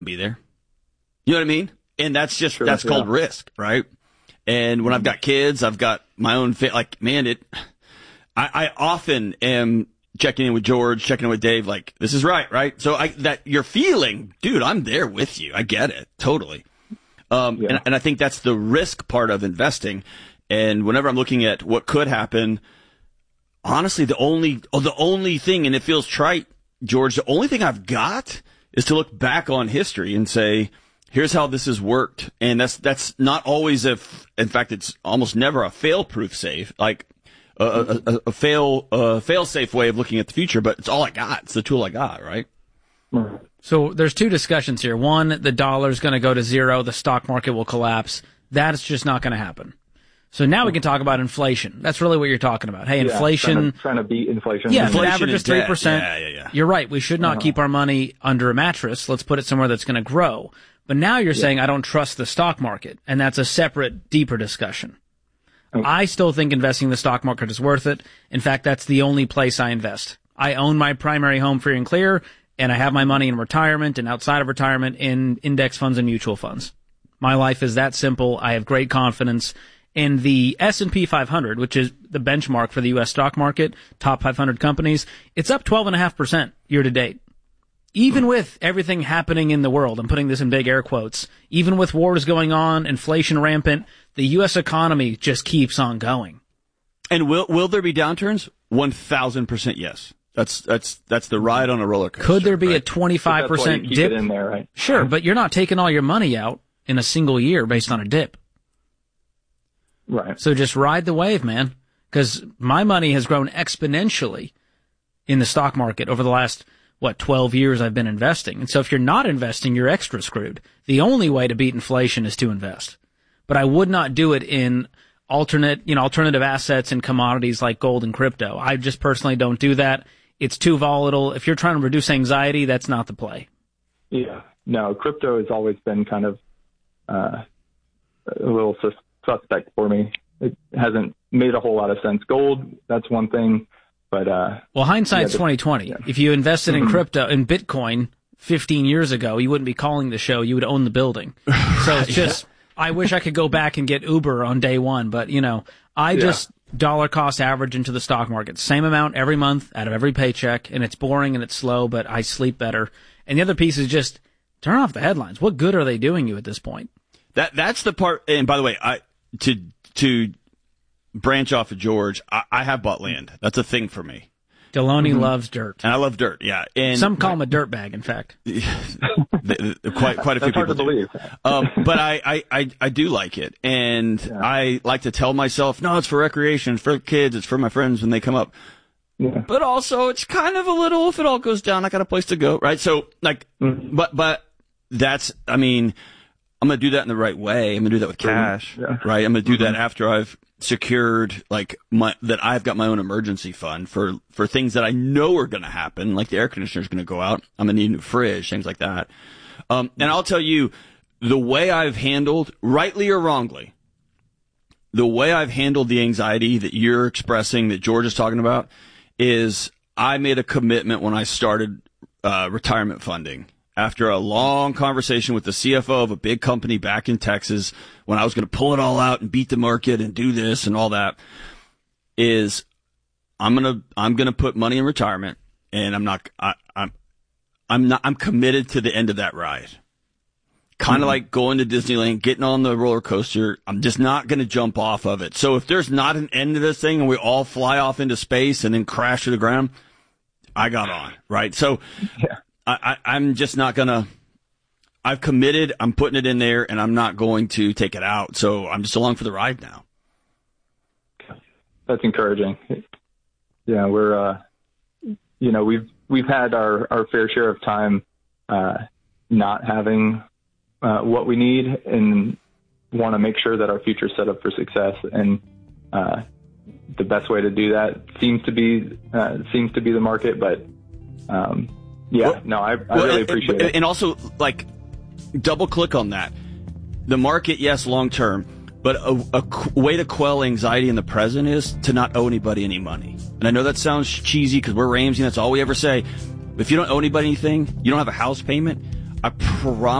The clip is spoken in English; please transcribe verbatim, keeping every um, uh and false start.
be there. You know what I mean? And that's just, Sure, that's yeah. called risk, right? And when I've got kids, I've got my own, fa- like, man, it, I, I often am checking in with George, checking in with Dave, like, this is right, right? So I, that you're feeling, dude, I'm there with you. I get it. Totally. Um, Yeah. and, and I think that's the risk part of investing. And whenever I'm looking at what could happen, honestly, the only, oh, the only thing, and it feels trite, George, the only thing I've got is to look back on history and say, here's how this has worked. And that's, that's not always a, f- in fact, it's almost never a fail-proof safe, like a, a, a, a fail, a fail-safe way of looking at the future, but it's all I got. It's the tool I got, right? So there's two discussions here. One, the dollar's going to go to zero. The stock market will collapse. That's just not going to happen. So now we can talk about inflation. That's really what you're talking about. Hey, Yeah, inflation. Trying to, trying to beat inflation. Yeah, if it Inflation averages is dead. three percent. Yeah, yeah, yeah. You're right. We should not Uh-huh. keep our money under a mattress. Let's put it somewhere that's going to grow. But now you're saying I don't trust the stock market, and that's a separate, deeper discussion. Okay. I still think investing in the stock market is worth it. In fact, that's the only place I invest. I own my primary home free and clear, and I have my money in retirement and outside of retirement in index funds and mutual funds. My life is that simple. I have great confidence. In the S and P five hundred, which is the benchmark for the U S stock market, top five hundred companies, it's up twelve point five percent year to date. Even with everything happening in the world, I'm putting this in big air quotes, even with wars going on, inflation rampant, the U S economy just keeps on going. And will, will there be downturns? one thousand percent yes. That's, that's, that's the ride on a roller coaster. Could there be a right? twenty-five That's why you percent keep dip? it in there, right? Sure, but you're not taking all your money out in a single year based on a dip. Right. So just ride the wave, man. Because my money has grown exponentially in the stock market over the last, what, twelve years I've been investing. And so if you're not investing, you're extra screwed. The only way to beat inflation is to invest. But I would not do it in alternate, you know, alternative assets and commodities like gold and crypto. I just personally don't do that. It's too volatile. If you're trying to reduce anxiety, that's not the play. Yeah. No, crypto has always been kind of uh, a little sus- suspect for me. It hasn't made a whole lot of sense. Gold, that's one thing, but uh, Well, hindsight's yeah, twenty twenty. yeah. If you invested in Mhm. crypto, in Bitcoin fifteen years ago, you wouldn't be calling the show. You would own the building. So it's just, I wish I could go back and get Uber on day one, but you know, I Yeah. just dollar cost average into the stock market. Same amount every month out of every paycheck, and it's boring and it's slow, but I sleep better. And the other piece is just turn off the headlines. What good are they doing you at this point? That, that's the part. And by the way, I, to, to branch off of George, I, I have bought land. That's a thing for me. Deloney loves dirt. And I love dirt. Yeah. And Some call him a dirt bag, in fact. the- the- quite, quite a few that's hard people to do. believe. Um, but I, I, I, I do like it. And Yeah. I like to tell myself, no, it's for recreation, it's for kids, it's for my friends when they come up. Yeah. But also, it's kind of a little, if it all goes down, I got a place to go, right? So, like, Mhm. but, but that's, I mean, I'm going to do that in the right way. I'm going to do that with cash, Yeah. right? I'm going to do that after I've secured, like, my, that I've got my own emergency fund for, for things that I know are going to happen, like the air conditioner's going to go out. I'm going to need a new fridge, things like that. Um, and I'll tell you, the way I've handled, rightly or wrongly, the way I've handled the anxiety that you're expressing, that George is talking about, is I made a commitment when I started uh, retirement funding. After a long conversation with the C F O of a big company back in Texas, when I was going to pull it all out and beat the market and do this and all that, is I'm gonna I'm gonna put money in retirement, and I'm not I, I'm I'm not I'm committed to the end of that ride. Kind of Mm-hmm. like going to Disneyland, getting on the roller coaster. I'm just not going to jump off of it. So if there's not an end to this thing and we all fly off into space and then crash to the ground, I got on, right? So Yeah. I, I, I'm just not going to, I've committed, I'm putting it in there, and I'm not going to take it out. So I'm just along for the ride now. That's encouraging. Yeah, we're, uh, you know, we've we've had our, our fair share of time uh, not having uh, what we need, and want to make sure that our future is set up for success. And uh, the best way to do that seems to be uh, seems to be the market. But um, yeah, Well, no, I, I Well, really and- appreciate and, it. And also, like, double click on that. The market, yes, long term, but a, a qu- way to quell anxiety in the present is to not owe anybody any money. And I know that sounds cheesy because we're Ramsey and that's all we ever say. But if you don't owe anybody anything, you don't have a house payment, I promise